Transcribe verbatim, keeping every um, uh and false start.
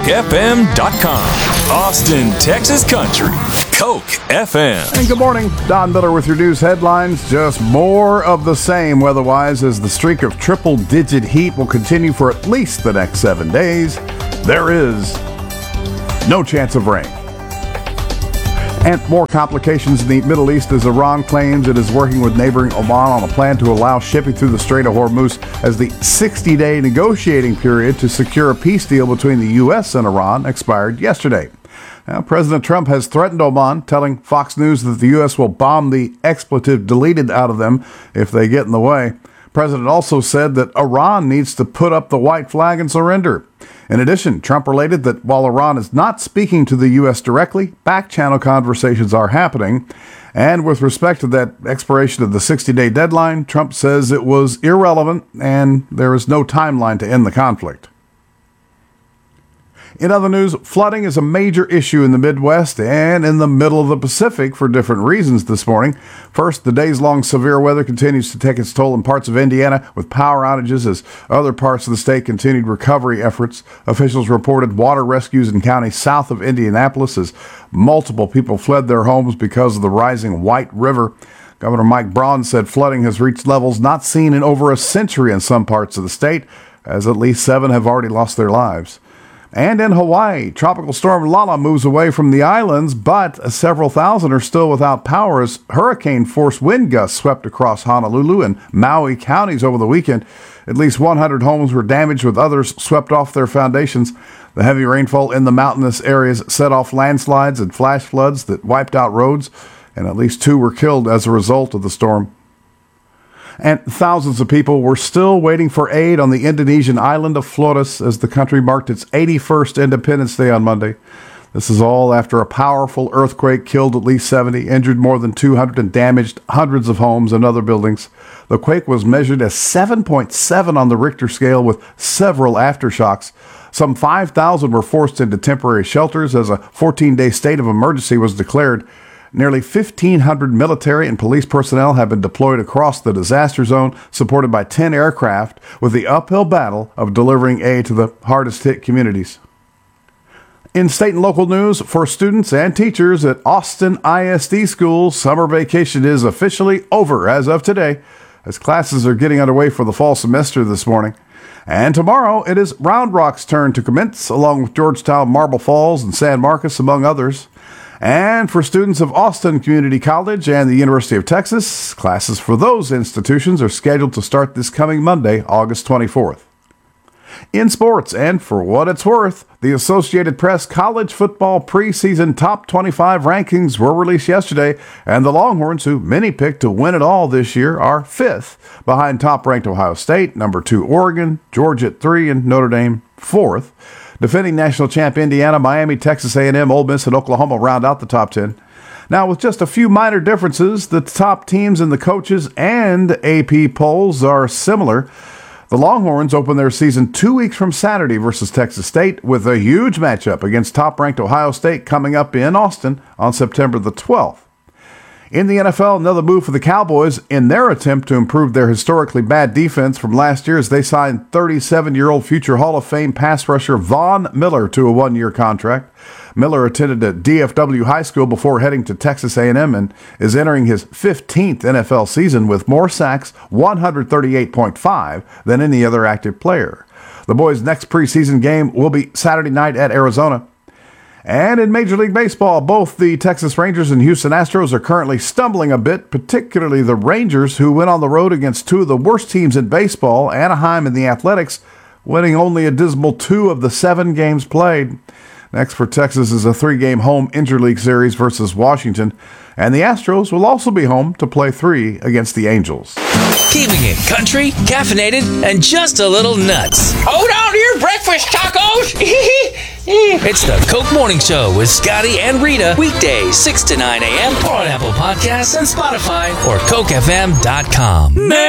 Coke F M dot com. Austin, Texas Country. Coke F M. And good morning. Don Miller with your news headlines. Just more of the same weather-wise as the streak of triple-digit heat will continue for at least the next seven days. There is no chance of rain. And more complications in the Middle East as Iran claims it is working with neighboring Oman on a plan to allow shipping through the Strait of Hormuz as the sixty-day negotiating period to secure a peace deal between the U S and Iran expired yesterday. Now, President Trump has threatened Oman, telling Fox News that the U S will bomb the expletive deleted out of them if they get in the way. The president also said that Iran needs to put up the white flag and surrender. In addition, Trump related that while Iran is not speaking to the U S directly, back-channel conversations are happening. And with respect to that expiration of the sixty-day deadline, Trump says it was irrelevant and there is no timeline to end the conflict. In other news, flooding is a major issue in the Midwest and in the middle of the Pacific for different reasons this morning. First, the days-long severe weather continues to take its toll in parts of Indiana with power outages as other parts of the state continued recovery efforts. Officials reported water rescues in counties south of Indianapolis as multiple people fled their homes because of the rising White River. Governor Mike Braun said flooding has reached levels not seen in over a century in some parts of the state, as at least seven have already lost their lives. And in Hawaii, Tropical Storm Lala moves away from the islands, but several thousand are still without power as hurricane-force wind gusts swept across Honolulu and Maui counties over the weekend. At least one hundred homes were damaged, with others swept off their foundations. The heavy rainfall in the mountainous areas set off landslides and flash floods that wiped out roads, and at least two were killed as a result of the storm. And thousands of people were still waiting for aid on the Indonesian island of Flores as the country marked its eighty-first Independence Day on Monday. This is all after a powerful earthquake killed at least seventy, injured more than two hundred, and damaged hundreds of homes and other buildings. The quake was measured as seven point seven on the Richter scale with several aftershocks. Some five thousand were forced into temporary shelters as a fourteen-day state of emergency was declared. Nearly fifteen hundred military and police personnel have been deployed across the disaster zone, supported by ten aircraft, with the uphill battle of delivering aid to the hardest-hit communities. In state and local news, for students and teachers at Austin I S D schools, summer vacation is officially over as of today, as classes are getting underway for the fall semester this morning. And tomorrow, it is Round Rock's turn to commence, along with Georgetown, Marble Falls, and San Marcos, among others. And for students of Austin Community College and the University of Texas, classes for those institutions are scheduled to start this coming Monday, August twenty-fourth. In sports, and for what it's worth, the Associated Press college football preseason top twenty-five rankings were released yesterday, and the Longhorns, who many picked to win it all this year, are fifth, behind top-ranked Ohio State, number two Oregon, Georgia at three, and Notre Dame fourth. Defending national champ Indiana, Miami, Texas A and M, Ole Miss, and Oklahoma round out the top ten. Now, with just a few minor differences, the top teams in the coaches and A P polls are similar. The Longhorns open their season two weeks from Saturday versus Texas State, with a huge matchup against top-ranked Ohio State coming up in Austin on September the twelfth. In the N F L, another move for the Cowboys in their attempt to improve their historically bad defense from last year as they signed thirty-seven-year-old future Hall of Fame pass rusher Von Miller to a one-year contract. Miller attended a D F W high school before heading to Texas A and M and is entering his fifteenth N F L season with more sacks, one hundred thirty-eight point five, than any other active player. The boys' next preseason game will be Saturday night at Arizona. And in Major League Baseball, both the Texas Rangers and Houston Astros are currently stumbling a bit, particularly the Rangers, who went on the road against two of the worst teams in baseball, Anaheim and the Athletics, winning only a dismal two of the seven games played. Next for Texas is a three-game home interleague series versus Washington, and the Astros will also be home to play three against the Angels. Keeping it country, caffeinated, and just a little nuts. Hold on to your breakfast tacos. It's the Coke Morning Show with Scotty and Rita, weekdays six to nine a.m. on Apple Podcasts and Spotify or Coke F M dot com.